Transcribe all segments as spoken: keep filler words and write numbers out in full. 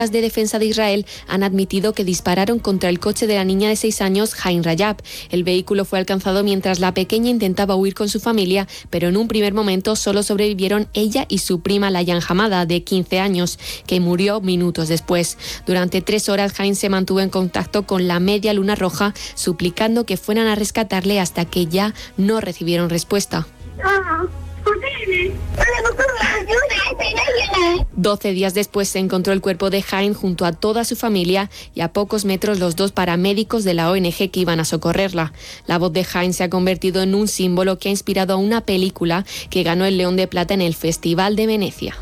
de defensa de Israel han admitido que dispararon contra el coche de la niña de seis años, Haim Rajab. El vehículo fue alcanzado mientras la pequeña intentaba huir con su familia, pero en un primer momento solo sobrevivieron ella y su prima Layan Hamada, de quince años, que murió minutos después. Durante tres horas, Haim se mantuvo en contacto con la Media Luna Roja, suplicando que fueran a rescatarle hasta que ya no recibieron respuesta. Doce días después se encontró el cuerpo de Haim junto a toda su familia y a pocos metros los dos paramédicos de la O N G que iban a socorrerla. La voz de Haim se ha convertido en un símbolo que ha inspirado a una película que ganó el León de Plata en el Festival de Venecia.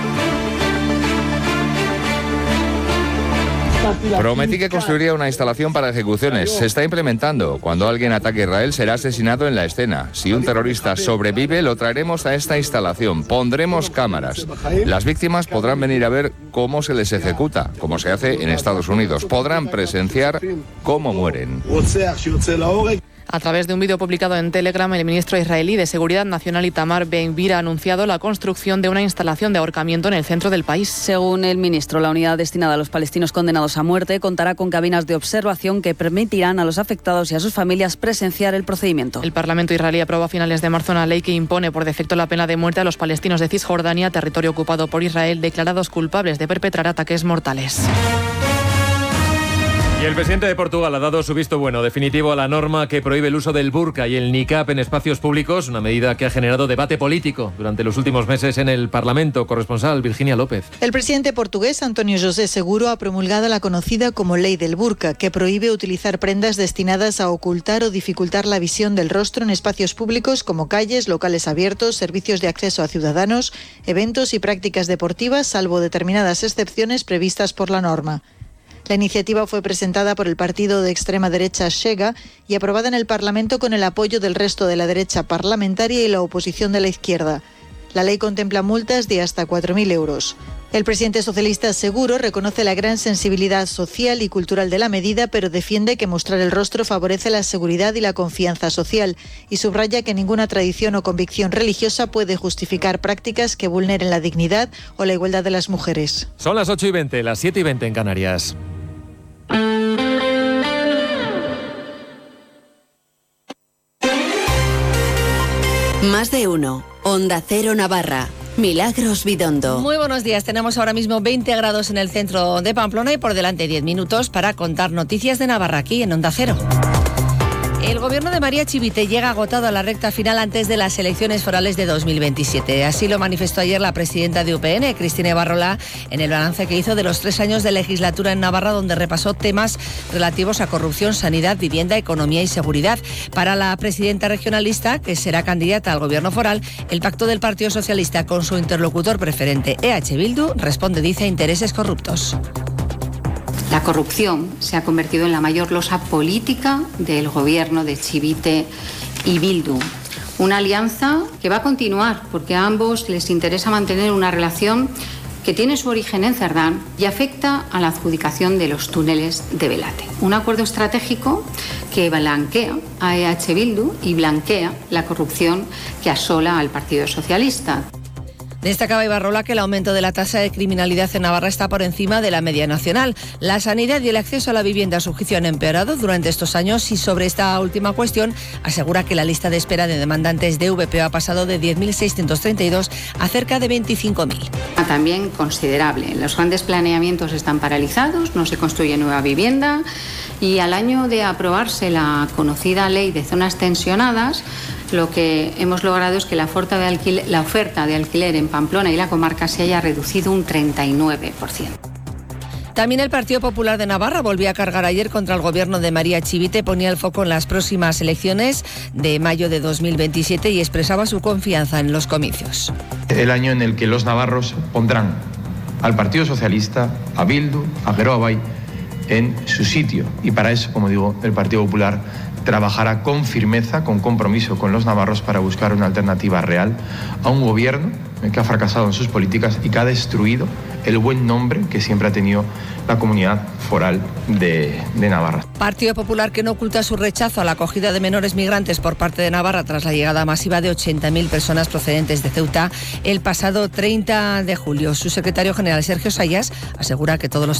Prometí que construiría una instalación para ejecuciones. Se está implementando. Cuando alguien ataque a Israel será asesinado en la escena. Si un terrorista sobrevive, lo traeremos a esta instalación. Pondremos cámaras. Las víctimas podrán venir a ver cómo se les ejecuta, como se hace en Estados Unidos. Podrán presenciar cómo mueren. A través de un vídeo publicado en Telegram, el ministro israelí de Seguridad Nacional Itamar Ben-Gvir ha anunciado la construcción de una instalación de ahorcamiento en el centro del país. Según el ministro, la unidad destinada a los palestinos condenados a muerte contará con cabinas de observación que permitirán a los afectados y a sus familias presenciar el procedimiento. El Parlamento israelí aprobó a finales de marzo una ley que impone por defecto la pena de muerte a los palestinos de Cisjordania, territorio ocupado por Israel, declarados culpables de perpetrar ataques mortales. Y el presidente de Portugal ha dado su visto bueno definitivo a la norma que prohíbe el uso del burka y el niqab en espacios públicos, una medida que ha generado debate político durante los últimos meses en el Parlamento. Corresponsal Virginia López. El presidente portugués, António José Seguro, ha promulgado la conocida como Ley del Burka, que prohíbe utilizar prendas destinadas a ocultar o dificultar la visión del rostro en espacios públicos como calles, locales abiertos, servicios de acceso a ciudadanos, eventos y prácticas deportivas, salvo determinadas excepciones previstas por la norma. La iniciativa fue presentada por el partido de extrema derecha Chega y aprobada en el Parlamento con el apoyo del resto de la derecha parlamentaria y la oposición de la izquierda. La ley contempla multas de hasta cuatro mil euros. El presidente socialista Seguro reconoce la gran sensibilidad social y cultural de la medida, pero defiende que mostrar el rostro favorece la seguridad y la confianza social y subraya que ninguna tradición o convicción religiosa puede justificar prácticas que vulneren la dignidad o la igualdad de las mujeres. Son las ocho y veinte, las siete y veinte en Canarias. Más de uno. Onda Cero Navarra. Milagros Bidondo. Muy buenos días. Tenemos ahora mismo veinte grados en el centro de Pamplona y por delante diez minutos para contar noticias de Navarra aquí en Onda Cero. El gobierno de María Chivite llega agotado a la recta final antes de las elecciones forales de dos mil veintisiete. Así lo manifestó ayer la presidenta de U P N, Cristina Barrola, en el balance que hizo de los tres años de legislatura en Navarra, donde repasó temas relativos a corrupción, sanidad, vivienda, economía y seguridad. Para la presidenta regionalista, que será candidata al gobierno foral, el pacto del Partido Socialista con su interlocutor preferente E H Bildu responde, dice, a intereses corruptos. La corrupción se ha convertido en la mayor losa política del gobierno de Chivite y Bildu. Una alianza que va a continuar porque a ambos les interesa mantener una relación que tiene su origen en Cerdán y afecta a la adjudicación de los túneles de Belate. Un acuerdo estratégico que blanquea a E H Bildu y blanquea la corrupción que asola al Partido Socialista. Destacaba Ibarrola que el aumento de la tasa de criminalidad en Navarra está por encima de la media nacional. La sanidad y el acceso a la vivienda, a su juicio, han empeorado durante estos años y sobre esta última cuestión asegura que la lista de espera de demandantes de V P O ha pasado de diez mil seiscientos treinta y dos a cerca de veinticinco mil. También considerable. Los grandes planeamientos están paralizados, no se construye nueva vivienda y al año de aprobarse la conocida ley de zonas tensionadas, lo que hemos logrado es que la oferta de alquiler, la oferta de alquiler en Pamplona y la comarca se haya reducido un treinta y nueve por ciento. También el Partido Popular de Navarra volvió a cargar ayer contra el gobierno de María Chivite, ponía el foco en las próximas elecciones de mayo de dos mil veintisiete y expresaba su confianza en los comicios. El año en el que los navarros pondrán al Partido Socialista, a Bildu, a Geroa Bai en su sitio y para eso, como digo, el Partido Popular trabajará con firmeza, con compromiso con los navarros para buscar una alternativa real a un gobierno que ha fracasado en sus políticas y que ha destruido el buen nombre que siempre ha tenido la comunidad foral de, de Navarra. Partido Popular que no oculta su rechazo a la acogida de menores migrantes por parte de Navarra tras la llegada masiva de ochenta mil personas procedentes de Ceuta el pasado treinta de julio. Su secretario general, Sergio Sayas, asegura que todos los